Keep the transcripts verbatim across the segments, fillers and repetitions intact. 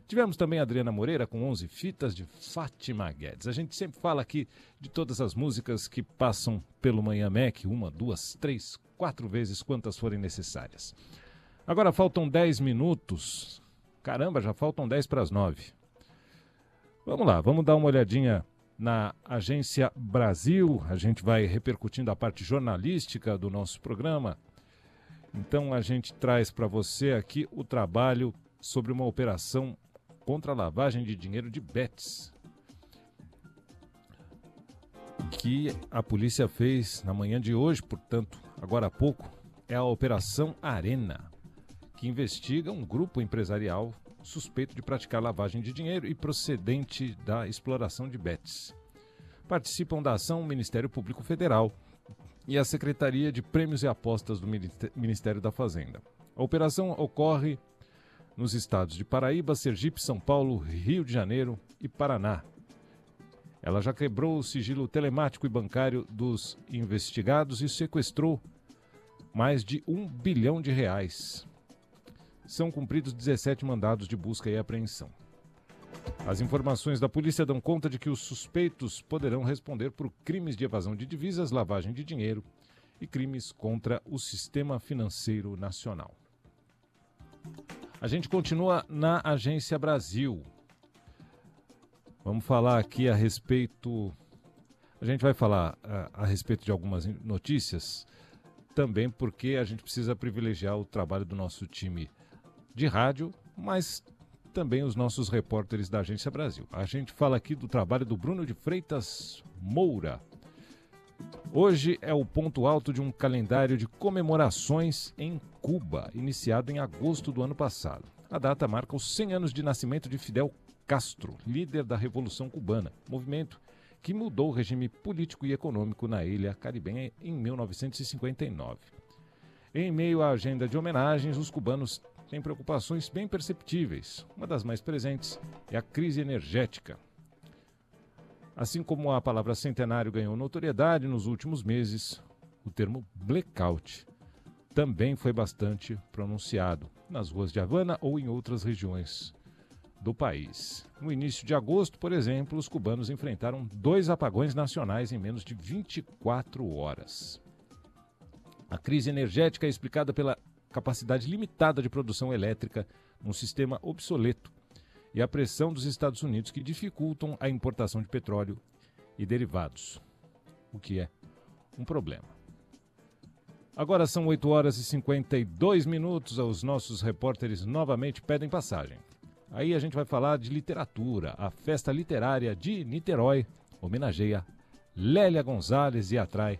Tivemos também a Adriana Moreira com onze fitas de Fátima Guedes. A gente sempre fala aqui de todas as músicas que passam pelo Manhã Mac, uma, duas, três, quatro vezes, quantas forem necessárias. Agora faltam dez minutos. Caramba, já faltam dez para as nove. Vamos lá, vamos dar uma olhadinha na Agência Brasil. A gente vai repercutindo a parte jornalística do nosso programa. Então a gente traz para você aqui o trabalho sobre uma operação contra a lavagem de dinheiro de bets, que a polícia fez na manhã de hoje, portanto, agora há pouco, é a Operação Arena, que investiga um grupo empresarial suspeito de praticar lavagem de dinheiro e procedente da exploração de bets. Participam da ação o Ministério Público Federal e a Secretaria de Prêmios e Apostas do Ministério da Fazenda. A operação ocorre nos estados de Paraíba, Sergipe, São Paulo, Rio de Janeiro e Paraná. Ela já quebrou o sigilo telemático e bancário dos investigados e sequestrou mais de um bilhão de reais. São cumpridos dezessete mandados de busca e apreensão. As informações da polícia dão conta de que os suspeitos poderão responder por crimes de evasão de divisas, lavagem de dinheiro e crimes contra o sistema financeiro nacional. A gente continua na Agência Brasil. Vamos falar aqui a respeito... A gente vai falar a, a respeito de algumas notícias, também porque a gente precisa privilegiar o trabalho do nosso time de rádio, mas também os nossos repórteres da Agência Brasil. A gente fala aqui do trabalho do Bruno de Freitas Moura. Hoje é o ponto alto de um calendário de comemorações em Cuba, iniciado em agosto do ano passado. A data marca os cem anos de nascimento de Fidel Castro, líder da Revolução Cubana, movimento que mudou o regime político e econômico na ilha caribenha em mil novecentos e cinquenta e nove. Em meio à agenda de homenagens, os cubanos têm preocupações bem perceptíveis. Uma das mais presentes é a crise energética. Assim como a palavra centenário ganhou notoriedade nos últimos meses, o termo blackout também foi bastante pronunciado nas ruas de Havana ou em outras regiões do país. No início de agosto, por exemplo, os cubanos enfrentaram dois apagões nacionais em menos de vinte e quatro horas. A crise energética é explicada pela capacidade limitada de produção elétrica num sistema obsoleto e a pressão dos Estados Unidos que dificultam a importação de petróleo e derivados, o que é um problema. Agora são oito horas e cinquenta e dois minutos, os nossos repórteres novamente pedem passagem. Aí a gente vai falar de literatura. A Festa Literária de Niterói homenageia Lélia Gonzalez e atrai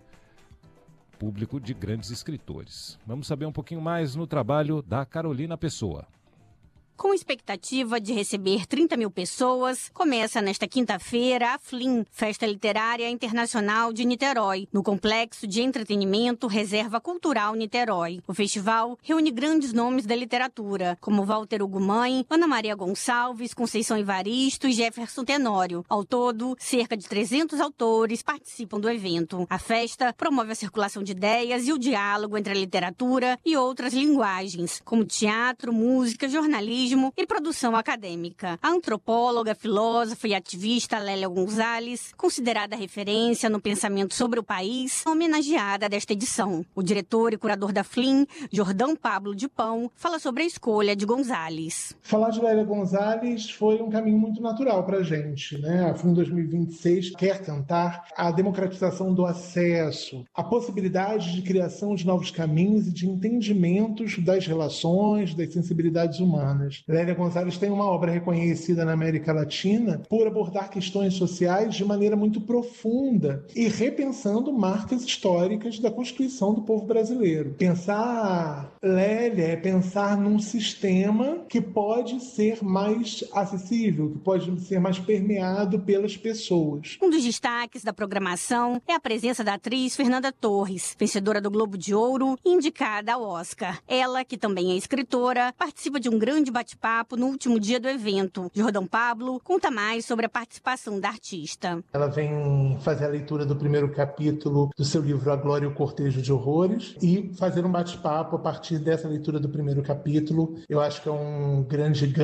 público de grandes escritores. Vamos saber um pouquinho mais no trabalho da Carolina Pessoa. Com expectativa de receber trinta mil pessoas, começa nesta quinta-feira a FLIM, Festa Literária Internacional de Niterói, no Complexo de Entretenimento Reserva Cultural Niterói. O festival reúne grandes nomes da literatura, como Walter Ugumãe, Ana Maria Gonçalves, Conceição Evaristo e Jefferson Tenório. Ao todo, cerca de trezentos autores participam do evento. A festa promove a circulação de ideias e o diálogo entre a literatura e outras linguagens, como teatro, música, jornalismo e produção acadêmica. A antropóloga, filósofa e ativista Lélia Gonzalez, considerada referência no pensamento sobre o país, é homenageada desta edição. O diretor e curador da FLIM, Jordão Pablo de Pão, fala sobre a escolha de Gonzalez. Falar de Lélia Gonzalez foi um caminho muito natural para a gente, né? A FLIM dois mil e vinte e seis quer tentar a democratização do acesso, a possibilidade de criação de novos caminhos e de entendimentos das relações, das sensibilidades humanas. Lélia Gonzalez tem uma obra reconhecida na América Latina por abordar questões sociais de maneira muito profunda e repensando marcas históricas da Constituição do povo brasileiro. Pensar Lélia é pensar num sistema que pode ser mais acessível, que pode ser mais permeado pelas pessoas. Um dos destaques da programação é a presença da atriz Fernanda Torres, vencedora do Globo de Ouro e indicada ao Oscar. Ela, que também é escritora, participa de um grande bate-papo no último dia do evento. Jordão Pablo conta mais sobre a participação da artista. Ela vem fazer a leitura do primeiro capítulo do seu livro A Glória e o Cortejo de Horrores e fazer um bate-papo a partir dessa leitura do primeiro capítulo. Eu acho que é um grande ganho